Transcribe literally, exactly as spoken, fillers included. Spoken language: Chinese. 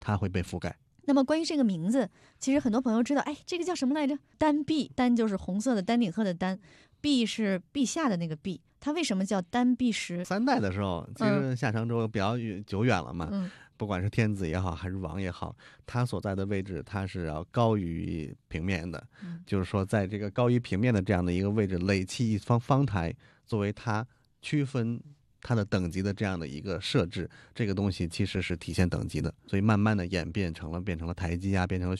它会被覆盖。 那么关于这个名字，其实很多朋友知道，哎，这个叫什么来着？丹碧，丹就是红色的丹顶鹤的丹，碧是陛下的那个碧，它为什么叫丹碧石？ 三代的时候，其实夏商周比较久远了嘛， 嗯， 不管是天子也好，还是王也好，他所在的位置，它是要高于平面的， 嗯、 就是说，在这个高于平面的这样的一个位置，垒起一方方台，作为它区分它的等级的这样的一个设置，这个东西其实是体现等级的，所以慢慢的演变成了变成了台基啊，变成了